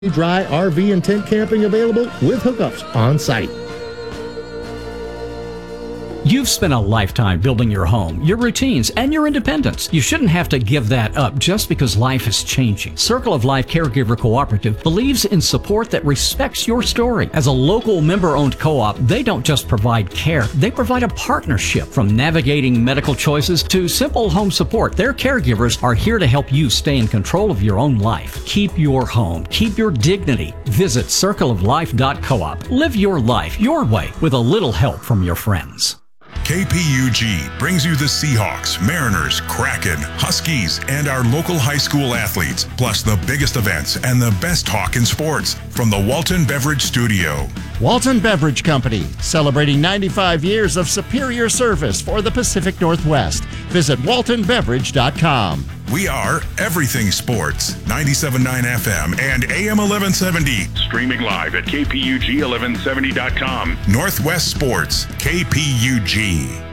Dry RV and tent camping available with hookups on site. You've spent a lifetime building your home, your routines, and your independence. You shouldn't have to give that up just because life is changing. Circle of Life Caregiver Cooperative believes in support that respects your story. As a local member-owned co-op, they don't just provide care, they provide a partnership. From navigating medical choices to simple home support, their caregivers are here to help you stay in control of your own life. Keep your home, keep your dignity. Visit circleoflife.coop. Live your life your way with a little help from your friends. KPUG brings you the Seahawks, Mariners, Kraken, Huskies, and our local high school athletes, plus the biggest events and the best talk in sports from the Walton Beverage Studio. Walton Beverage Company, celebrating 95 years of superior service for the Pacific Northwest. Visit waltonbeverage.com. We are Everything Sports, 97.9 FM and AM 1170. Streaming live at KPUG1170.com. Northwest Sports, KPUG.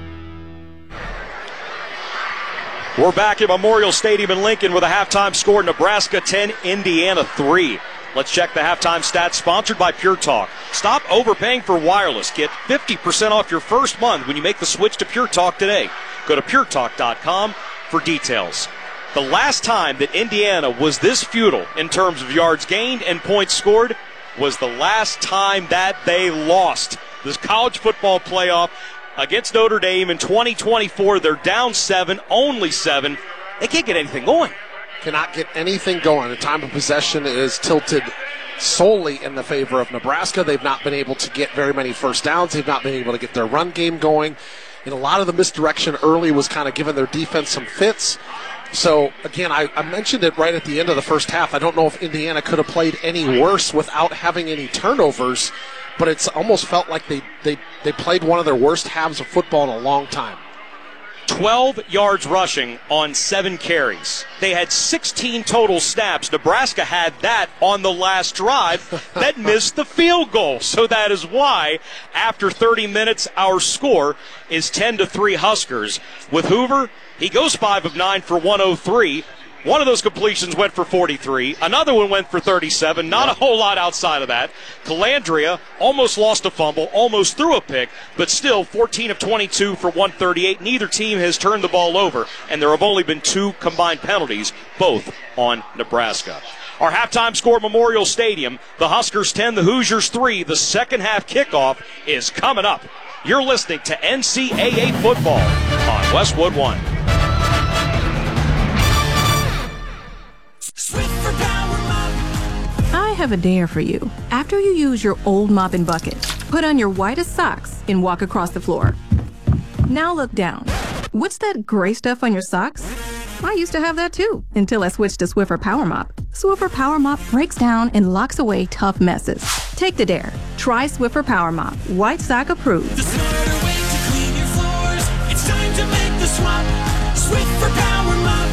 We're back at Memorial Stadium in Lincoln with a halftime score, Nebraska 10, Indiana 3. Let's check the halftime stats, sponsored by Pure Talk. Stop overpaying for wireless. Get 50% off your first month when you make the switch to Pure Talk today. Go to puretalk.com for details. The last time that Indiana was this futile in terms of yards gained and points scored was the last time that they lost this college football playoff against Notre Dame in 2024. They're down 7, only 7. They can't get anything going. Cannot get anything going. The time of possession is tilted solely in the favor of Nebraska. They've not been able to get very many first downs. They've not been able to get their run game going. And a lot of the misdirection early was kind of giving their defense some fits. So, again, I mentioned it right at the end of the first half. I don't know if Indiana could have played any worse without having any turnovers, but it's almost felt like they played one of their worst halves of football in a long time. 12 yards rushing on 7 carries. They had 16 total snaps. Nebraska had that on the last drive that missed the field goal. So that is why, after 30 minutes, our score is 10-3 Huskers. With Hoover, he goes 5 of 9 for 103. One of those completions went for 43. Another one went for 37. Not a whole lot outside of that. Calandria almost lost a fumble, almost threw a pick, but still 14 of 22 for 138. Neither team has turned the ball over, and there have only been 2 combined penalties, both on Nebraska. Our halftime score, Memorial Stadium, the Huskers 10, the Hoosiers 3. The second half kickoff is coming up. You're listening to NCAA football on Westwood One. I have a dare for you. After you use your old mop and bucket, put on your whitest socks and walk across the floor. Now look down. What's that gray stuff on your socks? I used to have that too, until I switched to Swiffer Power Mop. Swiffer Power Mop breaks down and locks away tough messes. Take the dare. Try Swiffer Power Mop. White sock approved. The smarter way to clean your floors. It's time to make the swap. Swiffer Power Mop.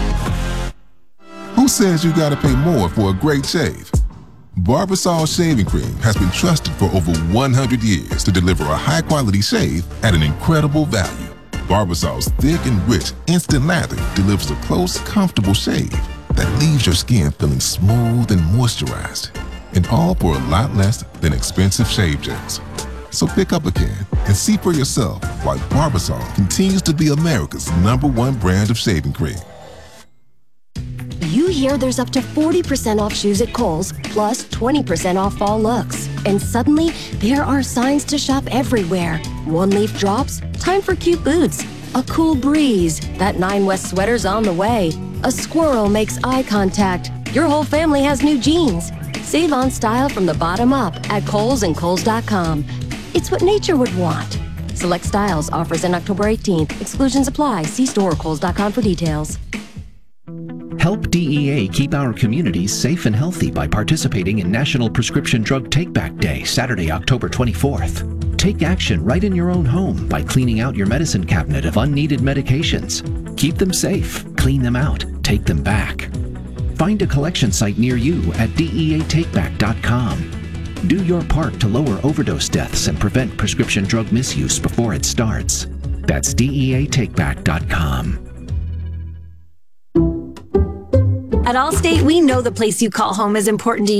Who says you gotta pay more for a great shave? Barbasol Shaving Cream has been trusted for over 100 years to deliver a high-quality shave at an incredible value. Barbasol's thick and rich instant lather delivers a close, comfortable shave that leaves your skin feeling smooth and moisturized, and all for a lot less than expensive shave gels. So pick up a can and see for yourself why Barbasol continues to be America's #1 brand of shaving cream. You hear there's up to 40% off shoes at Kohl's, plus 20% off fall looks. And suddenly, there are signs to shop everywhere. One leaf drops, time for cute boots. A cool breeze, that 9 West sweater's on the way. A squirrel makes eye contact. Your whole family has new jeans. Save on style from the bottom up at Kohl's and Kohl's.com. It's what nature would want. Select styles, offers in October 18th. Exclusions apply. See store or Kohl's.com for details. Help DEA keep our communities safe and healthy by participating in National Prescription Drug Take-Back Day, Saturday, October 24th. Take action right in your own home by cleaning out your medicine cabinet of unneeded medications. Keep them safe, clean them out, take them back. Find a collection site near you at DEATakeback.com. Do your part to lower overdose deaths and prevent prescription drug misuse before it starts. That's DEATakeback.com. At Allstate, we know the place you call home is important to you.